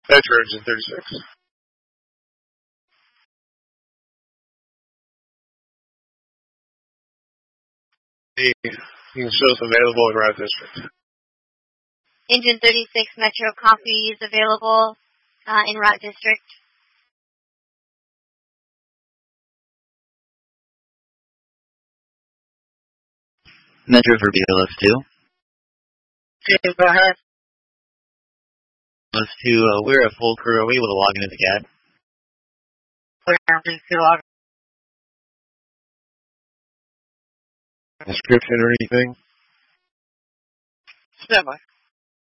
Metro Engine 36. You can show us available in Route District. Engine 36 Metro copy is available in Route District. Metro for BLS2. Go ahead. BLS2, we're a full crew. Are we able to log into the CAD? Description or anything? Stand by.